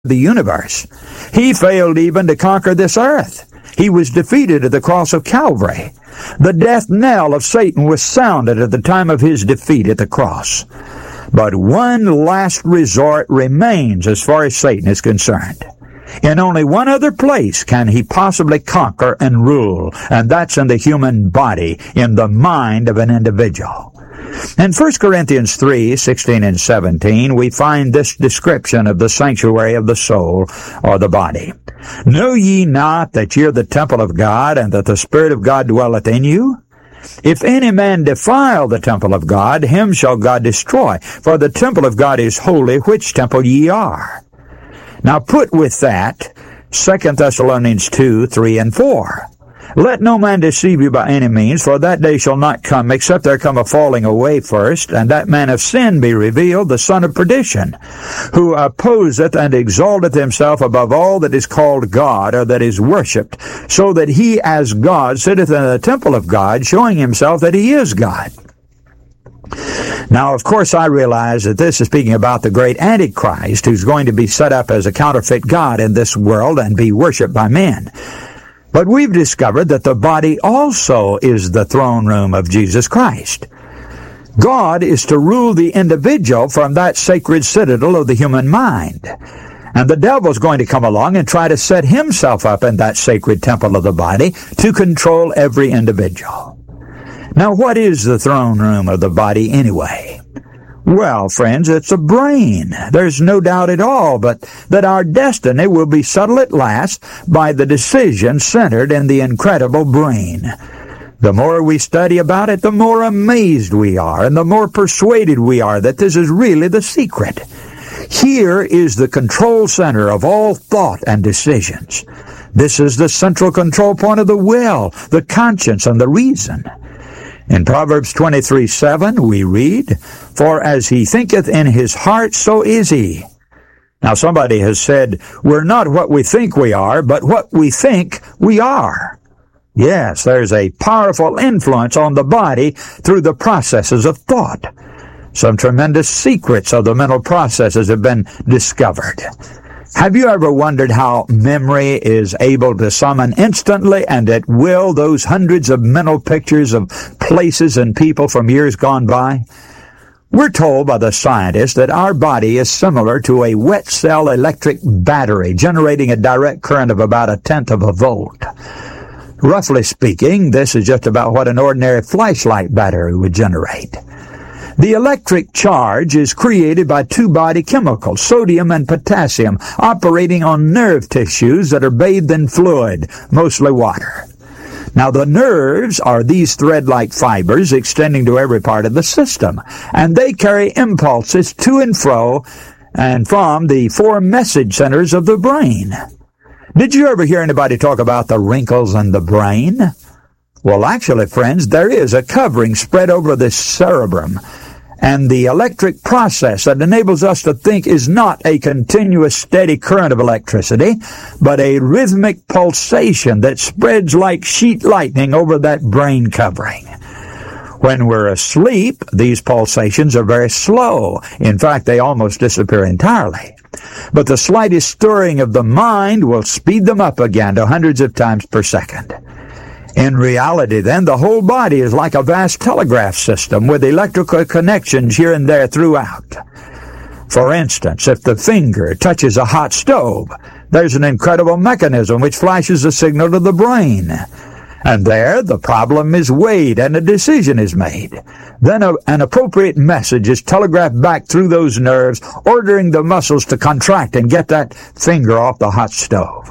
the universe. He failed even to conquer this earth. He was defeated at the cross of Calvary. The death knell of Satan was sounded at the time of his defeat at the cross. But one last resort remains as far as Satan is concerned. In only one other place can he possibly conquer and rule, and that's in the human body, in the mind of an individual. In 1 Corinthians 3:16 and 17, we find this description of the sanctuary of the soul, or the body. Know ye not that ye are the temple of God, and that the Spirit of God dwelleth in you? If any man defile the temple of God, him shall God destroy. For the temple of God is holy, which temple ye are. Now put with that 2 Thessalonians 2:3 and 4. Let no man deceive you by any means, for that day shall not come, except there come a falling away first, and that man of sin be revealed, the son of perdition, who opposeth and exalteth himself above all that is called God, or that is worshipped, so that he as God sitteth in the temple of God, showing himself that he is God. Now, of course, I realize that this is speaking about the great Antichrist, who's going to be set up as a counterfeit God in this world and be worshipped by men. But we've discovered that the body also is the throne room of Jesus Christ. God is to rule the individual from that sacred citadel of the human mind. And the devil's going to come along and try to set himself up in that sacred temple of the body to control every individual. Now, what is the throne room of the body anyway? Well, friends, it's a brain. There's no doubt at all but that our destiny will be settled at last by the decision centered in the incredible brain. The more we study about it, the more amazed we are, and the more persuaded we are that this is really the secret. Here is the control center of all thought and decisions. This is the central control point of the will, the conscience, and the reason. In Proverbs 23:7, we read, For as he thinketh in his heart, so is he. Now somebody has said, we're not what we think we are, but what we think we are. Yes, there's a powerful influence on the body through the processes of thought. Some tremendous secrets of the mental processes have been discovered. Have you ever wondered how memory is able to summon instantly and at will those hundreds of mental pictures of places and people from years gone by? We're told by the scientists that our body is similar to a wet cell electric battery generating a direct current of about 1/10 of a volt. Roughly speaking, this is just about what an ordinary flashlight battery would generate. The electric charge is created by two body chemicals, sodium and potassium, operating on nerve tissues that are bathed in fluid, mostly water. Now, the nerves are these thread-like fibers extending to every part of the system, and they carry impulses to and fro and from the four message centers of the brain. Did you ever hear anybody talk about the wrinkles in the brain? Well, actually, friends, there is a covering spread over the cerebrum, and the electric process that enables us to think is not a continuous steady current of electricity, but a rhythmic pulsation that spreads like sheet lightning over that brain covering. When we're asleep, these pulsations are very slow. In fact, they almost disappear entirely. But the slightest stirring of the mind will speed them up again to hundreds of times per second. In reality, then, the whole body is like a vast telegraph system with electrical connections here and there throughout. For instance, if the finger touches a hot stove, there's an incredible mechanism which flashes a signal to the brain. And there, the problem is weighed and a decision is made. Then an appropriate message is telegraphed back through those nerves, ordering the muscles to contract and get that finger off the hot stove.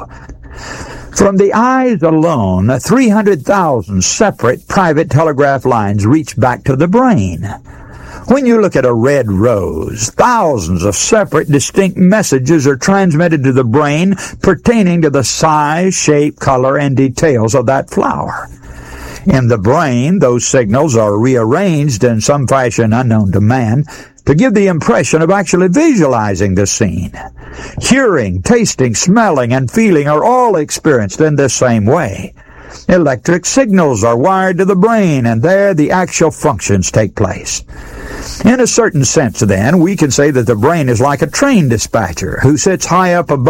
From the eyes alone, 300,000 separate private telegraph lines reach back to the brain. When you look at a red rose, thousands of separate, distinct messages are transmitted to the brain pertaining to the size, shape, color, and details of that flower. In the brain, those signals are rearranged in some fashion unknown to man to give the impression of actually visualizing the scene. Hearing, tasting, smelling, and feeling are all experienced in this same way. Electric signals are wired to the brain, and there the actual functions take place. In a certain sense, then, we can say that the brain is like a train dispatcher who sits high up above